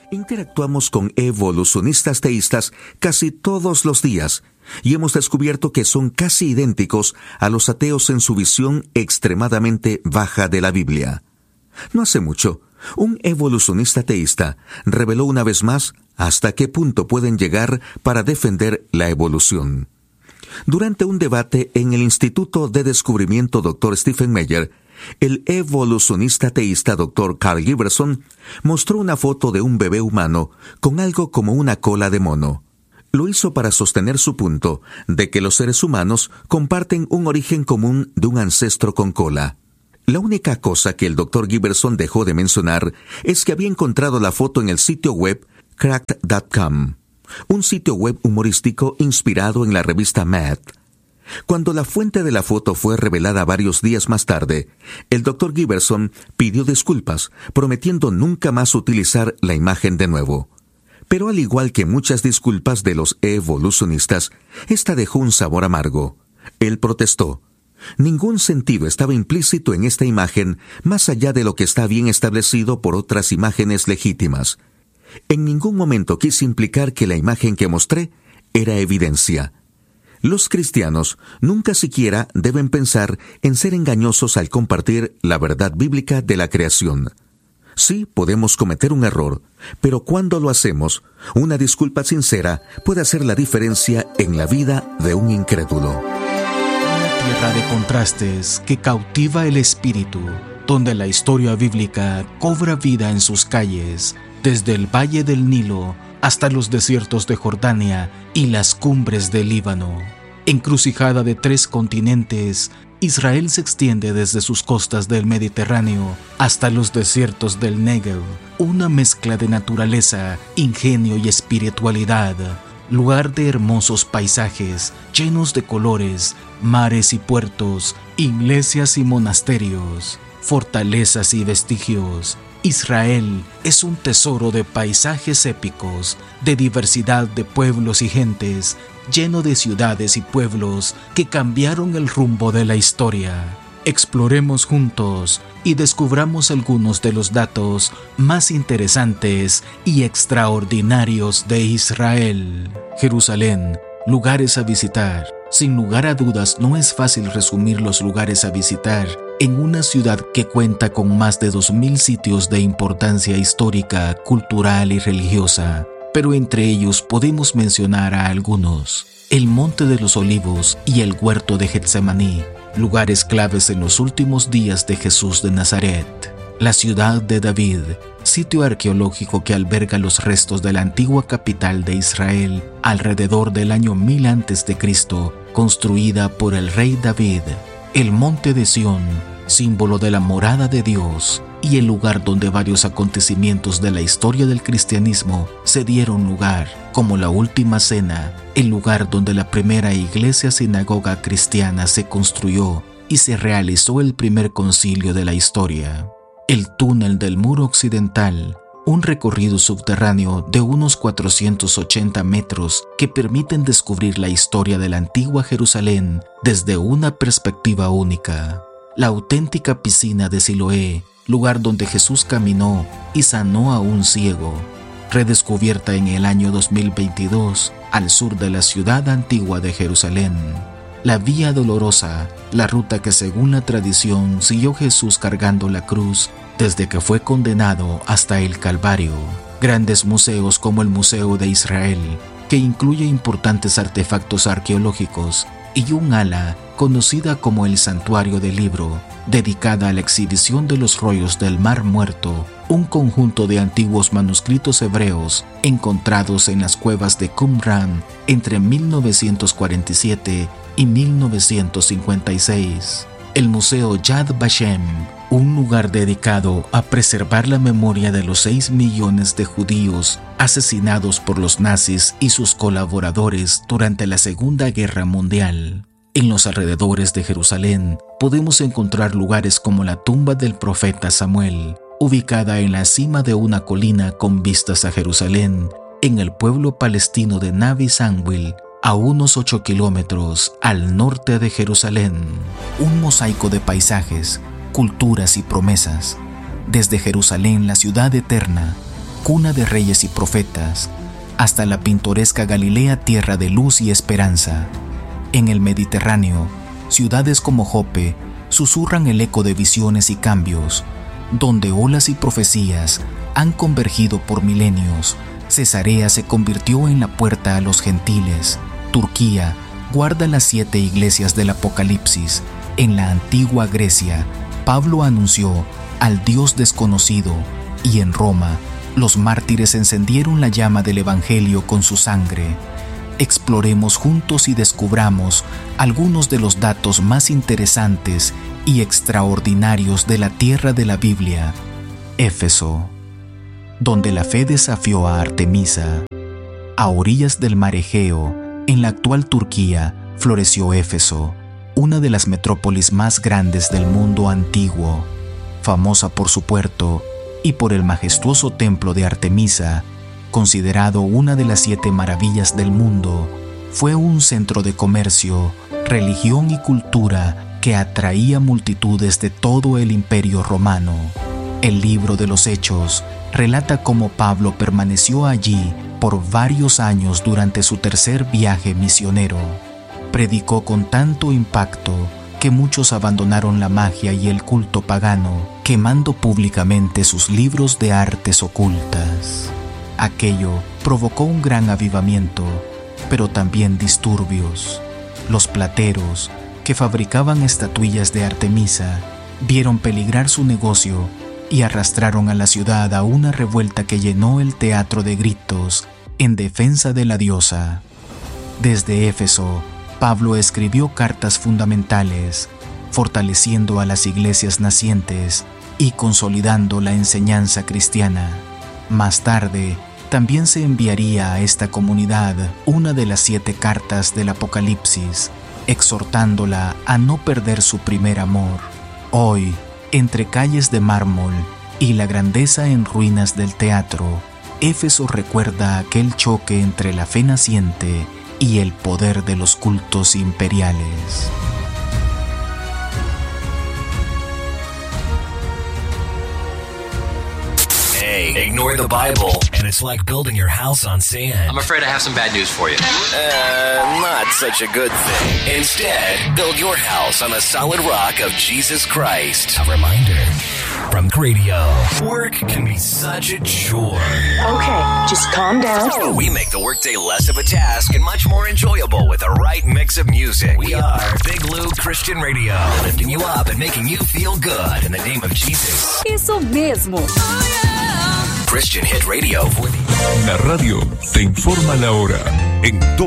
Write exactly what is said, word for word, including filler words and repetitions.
Interactuamos con evolucionistas teístas casi todos los días y hemos descubierto que son casi idénticos a los ateos en su visión extremadamente baja de la Biblia. No hace mucho, un evolucionista teísta reveló una vez más hasta qué punto pueden llegar para defender la evolución. Durante un debate en el Instituto de Descubrimiento doctor Stephen Meyer, el evolucionista teísta doctor Carl Giberson mostró una foto de un bebé humano con algo como una cola de mono. Lo hizo para sostener su punto de que los seres humanos comparten un origen común de un ancestro con cola. La única cosa que el doctor Giberson dejó de mencionar es que había encontrado la foto en el sitio web cracked punto com, un sitio web humorístico inspirado en la revista Mad. Cuando la fuente de la foto fue revelada varios días más tarde, el doctor Giberson pidió disculpas, prometiendo nunca más utilizar la imagen de nuevo. Pero al igual que muchas disculpas de los evolucionistas, esta dejó un sabor amargo. Él protestó. Ningún sentido estaba implícito en esta imagen más allá de lo que está bien establecido por otras imágenes legítimas. En ningún momento quise implicar que la imagen que mostré era evidencia. Los cristianos nunca siquiera deben pensar en ser engañosos al compartir la verdad bíblica de la creación. Sí, podemos cometer un error, pero cuando lo hacemos, una disculpa sincera puede hacer la diferencia en la vida de un incrédulo. Una tierra de contrastes que cautiva el espíritu, donde la historia bíblica cobra vida en sus calles, desde el valle del Nilo hasta los desiertos de Jordania y las cumbres del Líbano. Encrucijada de tres continentes, Israel se extiende desde sus costas del Mediterráneo hasta los desiertos del Negev, una mezcla de naturaleza, ingenio y espiritualidad, lugar de hermosos paisajes llenos de colores, mares y puertos, iglesias y monasterios, fortalezas y vestigios. Israel es un tesoro de paisajes épicos, de diversidad de pueblos y gentes, lleno de ciudades y pueblos que cambiaron el rumbo de la historia. Exploremos juntos y descubramos algunos de los datos más interesantes y extraordinarios de Israel. Jerusalén, lugares a visitar. Sin lugar a dudas, no es fácil resumir los lugares a visitar en una ciudad que cuenta con más de dos mil sitios de importancia histórica, cultural y religiosa. Pero entre ellos podemos mencionar a algunos: el Monte de los Olivos y el Huerto de Getsemaní, lugares claves en los últimos días de Jesús de Nazaret; la ciudad de David, sitio arqueológico que alberga los restos de la antigua capital de Israel alrededor del año mil antes de Cristo, construida por el rey David; el Monte de Sión, símbolo de la morada de Dios, y el lugar donde varios acontecimientos de la historia del cristianismo se dieron lugar, como la Última Cena, el lugar donde la primera iglesia sinagoga cristiana se construyó y se realizó el primer concilio de la historia; el túnel del muro occidental, un recorrido subterráneo de unos cuatrocientos ochenta metros que permiten descubrir la historia de la antigua Jerusalén desde una perspectiva única; la auténtica piscina de Siloé, lugar donde Jesús caminó y sanó a un ciego, redescubierta en el año dos mil veintidós al sur de la ciudad antigua de Jerusalén; la Vía Dolorosa, la ruta que según la tradición siguió Jesús cargando la cruz desde que fue condenado hasta el Calvario; grandes museos como el Museo de Israel, que incluye importantes artefactos arqueológicos, y un ala conocida como el Santuario del Libro, dedicada a la exhibición de los rollos del Mar Muerto, un conjunto de antiguos manuscritos hebreos encontrados en las cuevas de Qumran entre mil novecientos cuarenta y siete y mil novecientos cincuenta y seis; el Museo Yad Vashem, un lugar dedicado a preservar la memoria de los seis millones de judíos asesinados por los nazis y sus colaboradores durante la Segunda Guerra Mundial. En los alrededores de Jerusalén podemos encontrar lugares como la tumba del profeta Samuel, ubicada en la cima de una colina con vistas a Jerusalén, en el pueblo palestino de Navi Sanwil, a unos ocho kilómetros al norte de Jerusalén. Un mosaico de paisajes, culturas y promesas. Desde Jerusalén, la ciudad eterna, cuna de reyes y profetas, hasta la pintoresca Galilea, tierra de luz y esperanza. En el Mediterráneo, ciudades como Jope susurran el eco de visiones y cambios, donde olas y profecías han convergido por milenios. Cesarea se convirtió en la puerta a los gentiles. Turquía guarda las siete iglesias del Apocalipsis. En la antigua Grecia, Pablo anunció al Dios desconocido, y en Roma, los mártires encendieron la llama del Evangelio con su sangre. Exploremos juntos y descubramos algunos de los datos más interesantes y extraordinarios de la tierra de la Biblia, Éfeso, donde la fe desafió a Artemisa. A orillas del mar Egeo, en la actual Turquía, floreció Éfeso, una de las metrópolis más grandes del mundo antiguo, famosa por su puerto y por el majestuoso templo de Artemisa, considerado una de las siete maravillas del mundo. Fue un centro de comercio, religión y cultura que atraía multitudes de todo el Imperio Romano. El libro de los Hechos relata cómo Pablo permaneció allí por varios años durante su tercer viaje misionero. Predicó con tanto impacto que muchos abandonaron la magia y el culto pagano, quemando públicamente sus libros de artes ocultas. Aquello provocó un gran avivamiento, pero también disturbios. Los plateros, que fabricaban estatuillas de Artemisa, vieron peligrar su negocio y arrastraron a la ciudad a una revuelta que llenó el teatro de gritos en defensa de la diosa. Desde Éfeso, Pablo escribió cartas fundamentales, fortaleciendo a las iglesias nacientes y consolidando la enseñanza cristiana. Más tarde, también se enviaría a esta comunidad una de las siete cartas del Apocalipsis, exhortándola a no perder su primer amor. Hoy, entre calles de mármol y la grandeza en ruinas del teatro, Éfeso recuerda aquel choque entre la fe naciente y el poder de los cultos imperiales. Hey, ignore the Bible, and it's like building your house on sand. I'm afraid I have some bad news for you. Uh, not such a good thing. Instead, build your house on the solid rock of Jesus Christ. A reminder from Gradio. Work can be such a chore. Okay, just calm down. We make the workday less of a task and much more enjoyable with the right mix of music. We are Big Lou Christian Radio, lifting you up and making you feel good in the name of Jesus. Eso mismo. Christian Hit Radio. La radio te informa la hora en